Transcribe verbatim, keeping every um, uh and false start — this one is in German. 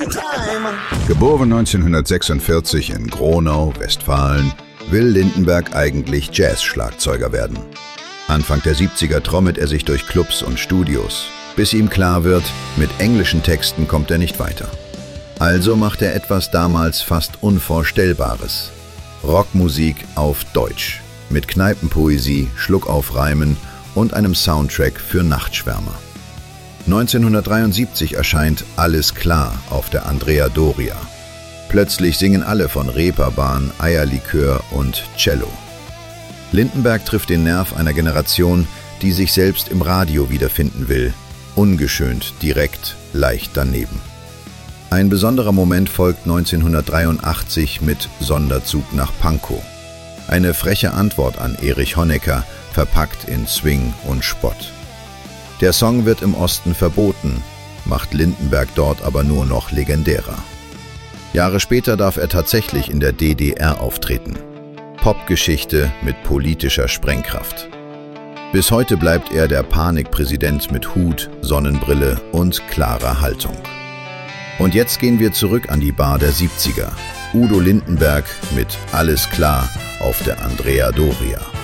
Geboren neunzehnhundertsechsundvierzig in Gronau, Westfalen, will Lindenberg eigentlich Jazz-Schlagzeuger werden. Anfang der siebziger trommelt er sich durch Clubs und Studios, bis ihm klar wird, mit englischen Texten kommt er nicht weiter. Also macht er etwas damals fast Unvorstellbares. Rockmusik auf Deutsch, mit Kneipenpoesie, Schluckaufreimen und einem Soundtrack für Nachtschwärmer. neunzehnhundertdreiundsiebzig erscheint Alles klar auf der Andrea Doria. Plötzlich singen alle von Reeperbahn, Eierlikör und Cello. Lindenberg trifft den Nerv einer Generation, die sich selbst im Radio wiederfinden will. Ungeschönt, direkt, leicht daneben. Ein besonderer Moment folgt neunzehnhundertdreiundachtzig mit Sonderzug nach Pankow. Eine freche Antwort an Erich Honecker, verpackt in Swing und Spott. Der Song wird im Osten verboten, macht Lindenberg dort aber nur noch legendärer. Jahre später darf er tatsächlich in der D D R auftreten. Popgeschichte mit politischer Sprengkraft. Bis heute bleibt er der Panikpräsident mit Hut, Sonnenbrille und klarer Haltung. Und jetzt gehen wir zurück an die Bar der siebziger. Udo Lindenberg mit Alles klar auf der Andrea Doria.